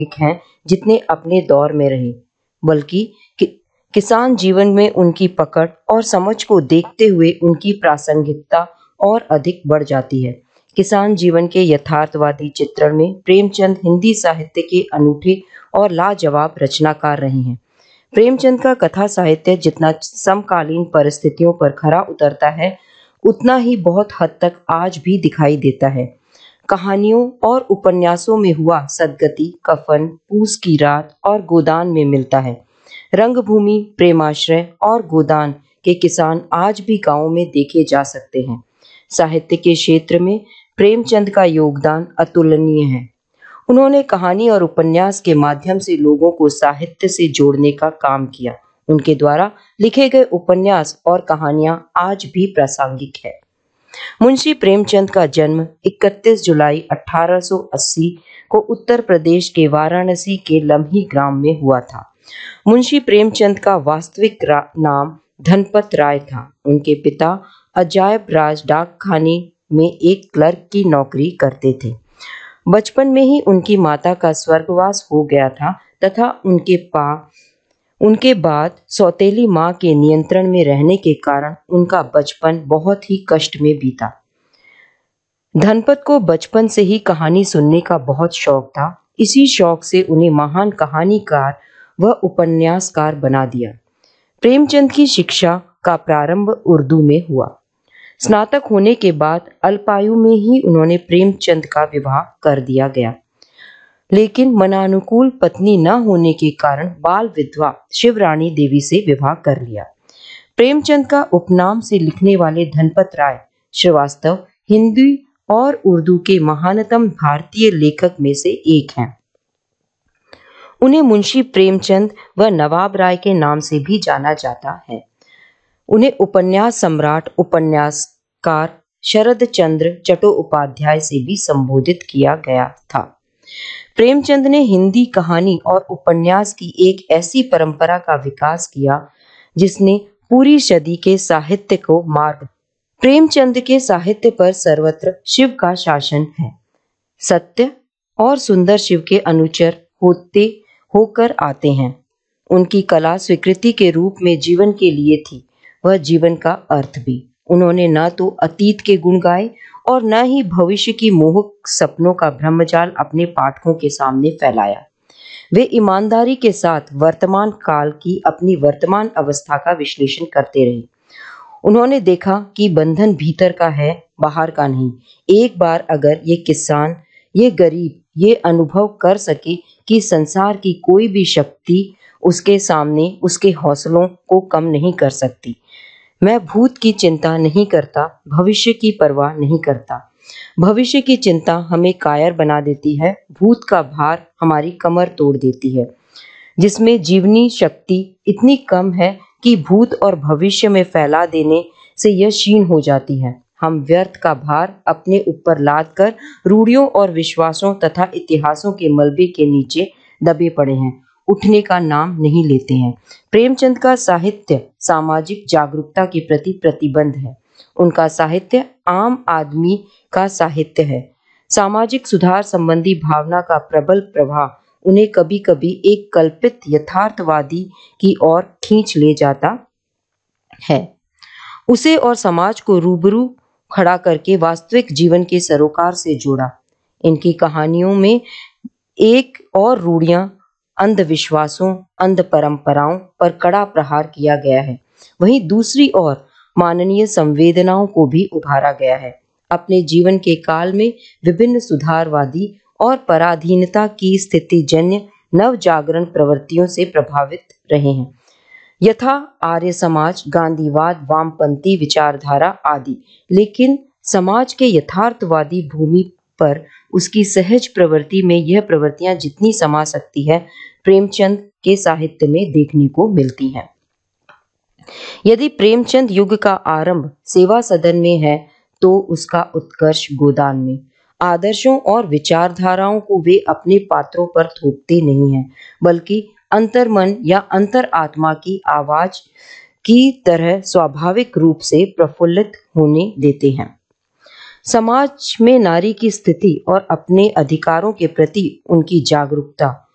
हैं जितने अपने दौर में रहे, बल्कि किसान जीवन में उनकी पकड़ और समझ को देखते हुए उनकी प्रासंगिकता और अधिक बढ़ जाती है। किसान जीवन के यथार्थवादी चित्रण में प्रेमचंद हिंदी साहित्य के अनूठे और लाजवाब रचनाकार रहे हैं। प्रेमचंद का कथा साहित्य जितना समकालीन परिस्थितियों पर खरा उतरता है, उतना ही बहुत हद तक आज भी दिखाई देता है। कहानियों और उपन्यासों में हुआ सदगति, कफन, पूस की रात और गोदान में मिलता है। रंगभूमि, प्रेमाश्रय और गोदान के किसान आज भी गांवों में देखे जा सकते हैं। साहित्य के क्षेत्र में प्रेमचंद का योगदान अतुलनीय है। उन्होंने कहानी और उपन्यास के माध्यम से लोगों को साहित्य से जोड़ने का काम किया। उनके द्वारा लिखे गए उपन्यास और कहानियां आज भी प्रासंगिक है। मुंशी प्रेमचंद का जन्म 31 जुलाई 1880 को उत्तर प्रदेश के वाराणसी के लम्ही ग्राम में हुआ था। मुंशी प्रेमचंद का वास्तविक नाम धनपत राय था। उनके पिता अजायब राज डाकखाने में एक क्लर्क की नौकरी करते थे। बचपन में ही उनकी माता का स्वर्गवास हो गया था तथा उनके बाद सौतेली मां के नियंत्रण में रहने के कारण उनका बचपन बहुत ही कष्ट में बीता। धनपत को बचपन से ही कहानी सुनने का बहुत शौक था। इसी शौक से उन्हें महान कहानीकार व उपन्यासकार बना दिया। प्रेमचंद की शिक्षा का प्रारंभ उर्दू में हुआ। स्नातक होने के बाद अल्पायु में ही उन्होंने प्रेमचंद का विवाह कर दिया गया, लेकिन मनानुकूल पत्नी न होने के कारण बाल विधवा शिवरानी देवी से विवाह कर लिया। प्रेमचंद का उपनाम से लिखने वाले धनपत राय श्रीवास्तव हिंदी और उर्दू के महानतम भारतीय लेखक में से एक हैं। उन्हें मुंशी प्रेमचंद व नवाब राय के नाम से भी जाना जाता है। उन्हें उपन्यास सम्राट, उपन्यासकार शरद चंद्र चट्टोपाध्याय से भी संबोधित किया गया था। प्रेमचंद ने हिंदी कहानी और उपन्यास की एक ऐसी परंपरा का विकास किया जिसने पूरी सदी के साहित्य को मार्ग। प्रेमचंद के साहित्य पर सर्वत्र शिव का शासन है। सत्य और सुंदर शिव के अनुचर होकर आते हैं। उनकी कला स्वीकृति के रूप में जीवन के लिए थी, वह जीवन का अर्थ भी। उन्होंने न तो अतीत के गुण गाए और न ही भविष्य की मोहक सपनों का ब्रह्मजाल अपने पाठकों के सामने फैलाया। वे ईमानदारी के साथ वर्तमान काल की अपनी वर्तमान अवस्था का विश्लेषण करते रहे। उन्होंने देखा कि बंधन भीतर का है, बाहर का नहीं। एक बार अगर ये किसान, ये गरीब ये अनुभव कर सके कि संसार की कोई भी शक्ति उसके सामने उसके हौसलों को कम नहीं कर सकती। मैं भूत की चिंता नहीं करता, भविष्य की परवाह नहीं करता। भविष्य की चिंता हमें कायर बना देती है, भूत का भार हमारी कमर तोड़ देती है। जिसमें जीवनी शक्ति इतनी कम है कि भूत और भविष्य में फैला देने से यह क्षीण हो जाती है। हम व्यर्थ का भार अपने ऊपर लाद कर रूढ़ियों और विश्वासों तथा इतिहासों के मलबे के नीचे दबे पड़े हैं, उठने का नाम नहीं लेते हैं। प्रेमचंद का साहित्य सामाजिक जागरूकता के प्रति प्रतिबद्ध है। उनका साहित्य आम आदमी का साहित्य है। सामाजिक सुधार संबंधी भावना का प्रबल प्रभाव उन्हें कभी कभी एक कल्पित यथार्थवादी की ओर खींच ले जाता है। उसे और समाज को रूबरू खड़ा करके वास्तविक जीवन के सरोकार से जोड़ा। इनकी कहानियों में एक और रूढ़ियां, अंधविश्वासों, अंध परंपराओं पर कड़ा प्रहार किया गया है, वहीं दूसरी ओर माननीय संवेदनाओं को भी उभारा गया है। अपने जीवन के काल में विभिन्न सुधारवादी और पराधीनता की स्थिति जन्य नव जागरण प्रवृत्तियों से प्रभावित रहे हैं, यथा आर्य समाज, गांधीवाद, वामपंथी विचारधारा आदि। लेकिन समाज के यथार्थवादी भूमि पर उसकी सहज प्रवृत्ति में यह प्रवृत्तियां जितनी समा सकती है, प्रेमचंद के साहित्य में देखने को मिलती हैं। यदि प्रेमचंद युग का आरंभ सेवा सदन में है, तो उसका उत्कर्ष गोदान में। आदर्शों और विचारधाराओं को वे अपने पात्रों पर थोपते नहीं हैं, बल्कि अंतर्मन या अंतर आत्मा की आवाज की तरह स्वाभाविक रूप से प्रफुल्लित होने देते हैं। समाज में नारी की स्थिति और अपने अधिकारों के प्रति उनकी जागरूकता